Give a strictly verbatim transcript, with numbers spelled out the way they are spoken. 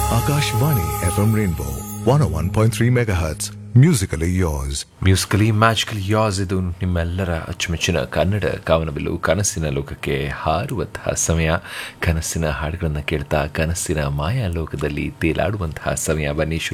Akashvani F M Rainbow one oh one point three megahertz. Musically yours. Musically magically as ಇದು ನಿಮ್ಮೆಲ್ಲರ ಅಚ್ಚುಮೆಚ್ಚಿನ ಕನ್ನಡ ಕಾವನಬಿಲ್ಲು ಕನಸಿನ ಲೋಕಕ್ಕೆ ಹಾರುವಂತಹ ಸಮಯ. ಕನಸಿನ ಹಾಡುಗಳನ್ನು ಕೇಳ್ತಾ ಕನಸಿನ ಮಾಯಾ ಲೋಕದಲ್ಲಿ ತೇಲಾಡುವಂತಹ ಸಮಯ. ಬನ್ನಿ